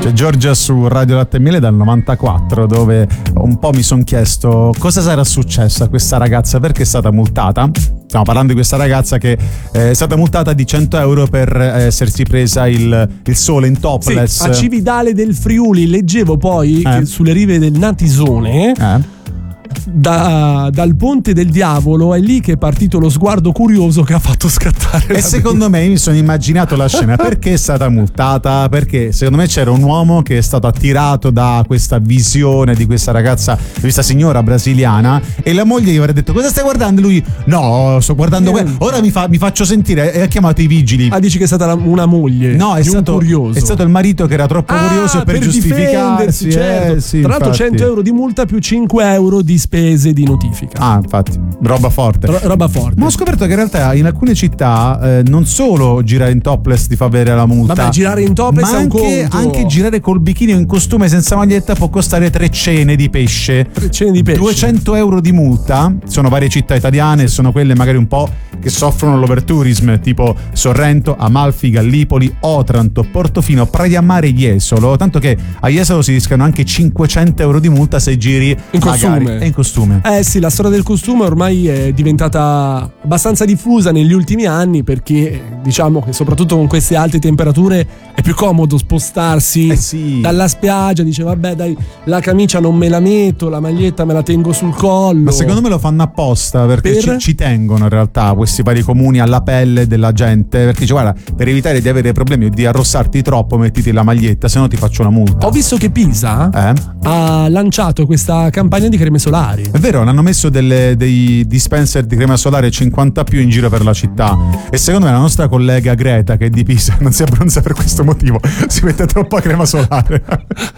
C'è Giorgia su Radio Latte e Miele dal 94, dove un po' mi sono chiesto cosa sarà successo a questa ragazza, perché è stata multata. Stiamo parlando di questa ragazza che è stata multata di 100 euro per essersi presa il sole in topless. Sì, a Cividale del Friuli. Leggevo poi che sulle rive del Natisone dal Ponte del Diavolo è lì che è partito lo sguardo curioso che ha fatto scattare. E secondo me mi sono immaginato la scena. Perché è stata multata? Perché secondo me c'era un uomo che è stato attirato da questa visione di questa ragazza, di questa signora brasiliana, e la moglie gli avrebbe detto: cosa stai guardando? E lui: no, sto guardando ora mi faccio sentire. E ha chiamato i vigili. Ah, dici che è stata una moglie? No, è stato curioso. È stato il marito che era troppo curioso per giustificarsi. Certo. Sì, tra l'altro 100 euro di multa più 5 euro di spese di notifica. Ah, infatti, roba forte. Roba forte. Ma ho scoperto che in realtà in alcune città non solo girare in topless ti fa avere la multa. Vabbè, girare in topless ma è un conto. Anche girare col bikini o in costume senza maglietta può costare 3 cene di pesce. 3 cene di pesce. 200 euro di multa. Sono varie città italiane, sono quelle magari un po' che soffrono l'overtourism, tipo Sorrento, Amalfi, Gallipoli, Otranto, Portofino, Praia Mare, Jesolo. Tanto che a Jesolo si rischiano anche 500 euro di multa se giri in costume. In costume. Sì, la storia del costume ormai è diventata abbastanza diffusa negli ultimi anni, perché diciamo che soprattutto con queste alte temperature è più comodo spostarsi dalla spiaggia. Dice vabbè dai, la camicia non me la metto, la maglietta me la tengo sul collo. Ma secondo me lo fanno apposta perché ci tengono in realtà questi vari comuni alla pelle della gente, perché dice guarda, per evitare di avere problemi o di arrossarti troppo mettiti la maglietta, se no ti faccio una multa. Ho visto che Pisa ha lanciato questa campagna di creme solari. È vero, hanno messo dei dispenser di crema solare 50 più in giro per la città, e secondo me la nostra collega Greta, che è di Pisa, non si abbronza per questo motivo, si mette troppa crema solare.